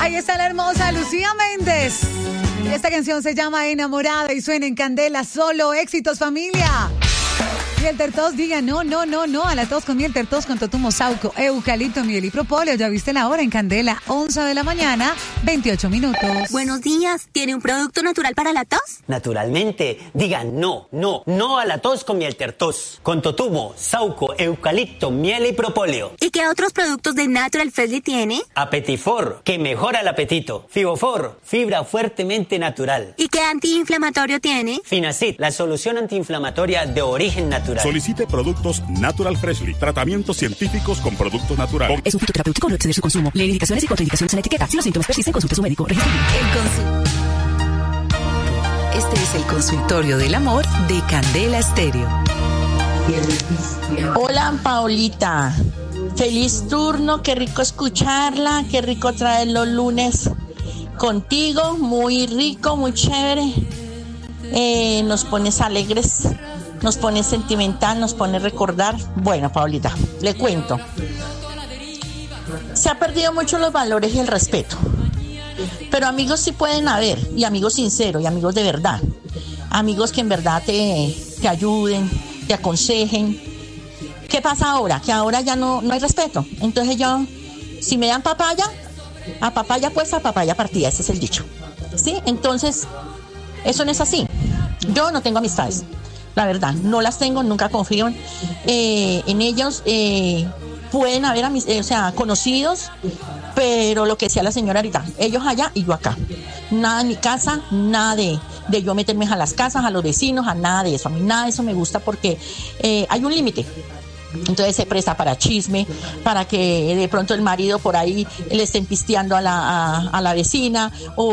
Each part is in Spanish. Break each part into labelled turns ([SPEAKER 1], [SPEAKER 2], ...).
[SPEAKER 1] Ahí está la hermosa Lucía Méndez. Esta canción se llama Enamorada y suena en Candela. Solo éxitos, familia. Miel Tertos, diga no a la tos con miel Tertos con totumo, sauco, eucalipto, miel y propóleo. Ya viste la hora en Candela, 11 de la mañana, 28 minutos.
[SPEAKER 2] Buenos días, ¿tiene un producto natural para la tos?
[SPEAKER 3] Naturalmente, diga no a la tos con miel Tertos, con totumo, sauco, eucalipto, miel y propóleo.
[SPEAKER 2] ¿Y qué otros productos de Natural Freshly tiene?
[SPEAKER 3] Apetifor, que mejora el apetito. Fibofor, fibra fuertemente natural.
[SPEAKER 2] ¿Y qué antiinflamatorio tiene?
[SPEAKER 3] Finacid, la solución antiinflamatoria de origen natural.
[SPEAKER 4] Solicite productos Natural Freshly. Tratamientos científicos con productos naturales.
[SPEAKER 5] Es un fitoterapéutico, no exceder su consumo. Lee indicaciones y contraindicaciones en la etiqueta. Si los síntomas persisten, consulte a su médico.
[SPEAKER 6] Este es el consultorio del amor de Candela Estéreo.
[SPEAKER 7] Hola, Paulita. Feliz turno, qué rico escucharla, qué rico traer los lunes contigo, muy rico, muy chévere. Nos pones alegres, nos pones sentimental, nos pones recordar. Bueno, Paulita, le cuento. Se ha perdido mucho los valores y el respeto. Pero amigos sí pueden haber, y amigos sinceros, y amigos de verdad. Amigos que en verdad te ayuden, te aconsejen. ¿Qué pasa ahora? Que ahora ya no hay respeto. Entonces yo, si me dan papaya, a papaya puesta, a papaya partida, ese es el dicho. ¿Sí? Entonces, eso no es así. Yo no tengo amistades, la verdad, no las tengo, nunca confío en ellos. Pueden haber conocidos, pero lo que decía la señora ahorita, ellos allá y yo acá. Nada en mi casa, nada de yo meterme a las casas, a los vecinos, a nada de eso. A mí nada de eso me gusta porque hay un límite. Entonces se presta para chisme, para que de pronto el marido por ahí le estén pisteando a la vecina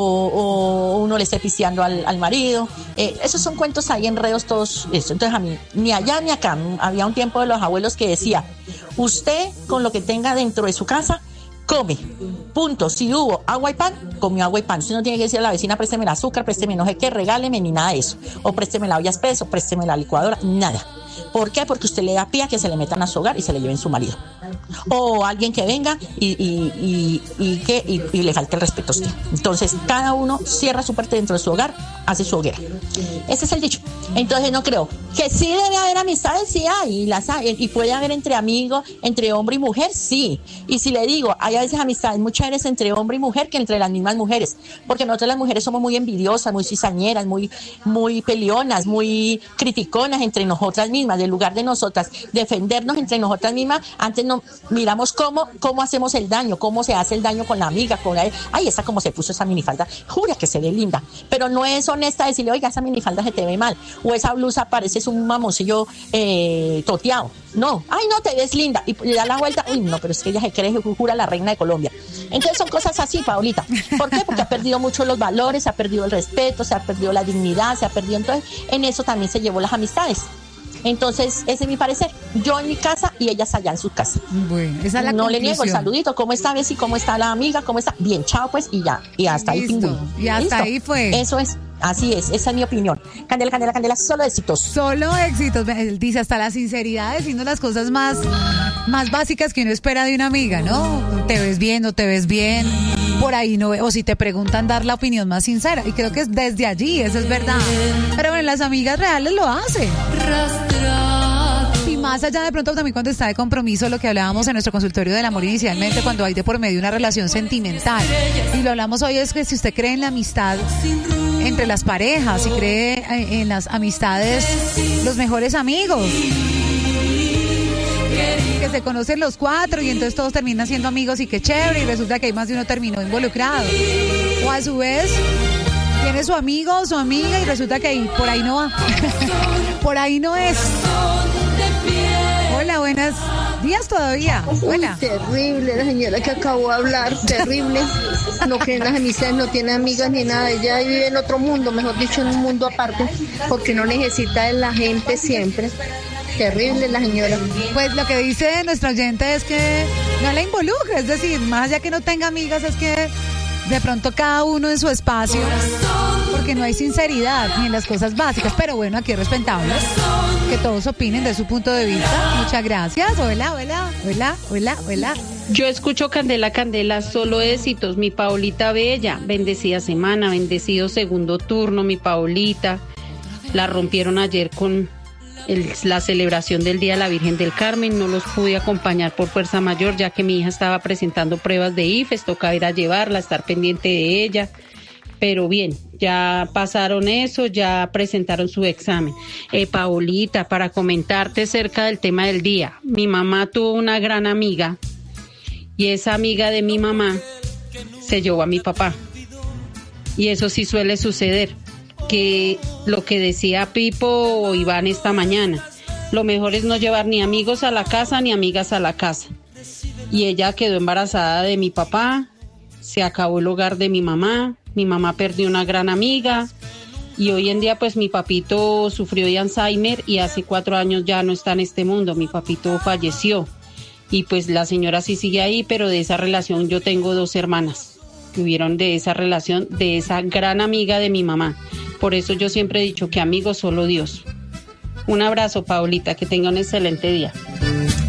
[SPEAKER 7] o uno le esté pisteando al marido. Esos son cuentos ahí, enredos, todos eso. Entonces a mí, ni allá ni acá, había un tiempo de los abuelos que decía, usted con lo que tenga dentro de su casa, come, punto. Si hubo agua y pan, comió agua y pan. Usted no tiene que decir a la vecina, présteme el azúcar, présteme no sé qué, regáleme, ni nada de eso. O présteme la olla express, o présteme la licuadora, nada. ¿Por qué? Porque usted le da pie a que se le metan a su hogar y se le lleven su marido. O alguien que venga y le falte el respeto a usted. Entonces, cada uno cierra su parte dentro de su hogar, hace su hoguera. Ese es el dicho. Entonces, no creo que sí debe haber amistades, sí hay, y puede haber entre amigos, entre hombre y mujer, sí. Y si le digo, hay a veces amistades muy chéveres entre hombre y mujer que entre las mismas mujeres, porque nosotros las mujeres somos muy envidiosas, muy cizañeras, muy peleonas, muy criticonas entre nosotras mismas. En lugar de nosotras defendernos entre nosotras mismas, antes no miramos cómo hacemos el daño, cómo se hace el daño con la amiga, ay, esa como se puso esa minifalda, jura que se ve linda, pero no es honesta decirle, oiga, esa minifalda se te ve mal, o esa blusa pareces un mamoncillo toteado. No, ay, no, te ves linda, y le da la vuelta, uy, no, pero es que ella se cree, jura la reina de Colombia. Entonces son cosas así, Paulita. ¿Por qué? Porque ha perdido mucho los valores, se ha perdido el respeto, se ha perdido la dignidad, se ha perdido, entonces en eso también se llevó las amistades. Entonces, ese es mi parecer. Yo en mi casa y ellas allá en su casa.
[SPEAKER 1] Bueno, esa es la
[SPEAKER 7] no
[SPEAKER 1] conclusión.
[SPEAKER 7] Le niego el saludito. ¿Cómo está Bessie? ¿Cómo está la amiga? ¿Cómo está? Bien, chao pues y ya. Y hasta
[SPEAKER 1] Listo.
[SPEAKER 7] ahí.
[SPEAKER 1] Y hasta
[SPEAKER 7] ¿Listo?
[SPEAKER 1] ahí fue.
[SPEAKER 7] Eso es. Así es. Esa es mi opinión. Candela, Candela, Candela. Solo éxitos.
[SPEAKER 1] Solo éxitos. Él dice hasta la sinceridad, diciendo las cosas más básicas que uno espera de una amiga, ¿no? ¿Te ves bien? ¿No te ves bien? Por ahí no, o si te preguntan, dar la opinión más sincera. Y creo que es desde allí, eso es verdad. Pero bueno, las amigas reales lo hacen. Y más allá de pronto también cuando está de compromiso, lo que hablábamos en nuestro consultorio del amor inicialmente, cuando hay de por medio una relación sentimental. Y lo hablamos hoy, es que si usted cree en la amistad entre las parejas, si cree en las amistades, los mejores amigos, que se conocen los cuatro y entonces todos terminan siendo amigos y qué chévere, y resulta que hay más de uno terminó involucrado. O a su vez tiene su amigo o su amiga y resulta que por ahí no va. Por ahí no es. Hola, buenos días todavía. Hola.
[SPEAKER 8] Uy, terrible la señora que acabó de hablar, terrible. No cree en las amistades, no tiene amigas ni nada. Ella vive en otro mundo, mejor dicho, en un mundo aparte, porque no necesita de la gente siempre. Terrible la señora.
[SPEAKER 1] Pues lo que dice nuestra oyente es que no la involucre, es decir, más allá que no tenga amigas, es que de pronto cada uno en su espacio, porque no hay sinceridad ni en las cosas básicas. Pero bueno, aquí es respetable que todos opinen de su punto de vista. Muchas gracias. Hola, hola, hola, hola, hola.
[SPEAKER 9] Yo escucho Candela, Candela, solo éxitos. Mi Paolita bella, bendecida semana, bendecido segundo turno, mi Paolita. La rompieron ayer con la celebración del Día de la Virgen del Carmen. No los pude acompañar por fuerza mayor, ya que mi hija estaba presentando pruebas de IFES, tocaba ir a llevarla, estar pendiente de ella. Pero bien, ya pasaron eso, ya presentaron su examen. Paolita, para comentarte acerca del tema del día, mi mamá tuvo una gran amiga y esa amiga de mi mamá se llevó a mi papá. Y eso sí suele suceder, que lo que decía Pipo o Iván esta mañana, lo mejor es no llevar ni amigos a la casa ni amigas a la casa. Y ella quedó embarazada de mi papá, se acabó el hogar de mi mamá perdió una gran amiga y hoy en día pues mi papito sufrió de Alzheimer y hace 4 años ya no está en este mundo, mi papito falleció y pues la señora sí sigue ahí, pero de esa relación yo tengo 2 hermanas que hubieron de esa relación, de esa gran amiga de mi mamá. Por eso yo siempre he dicho que amigos solo Dios. Un abrazo, Paolita, que tenga un excelente día.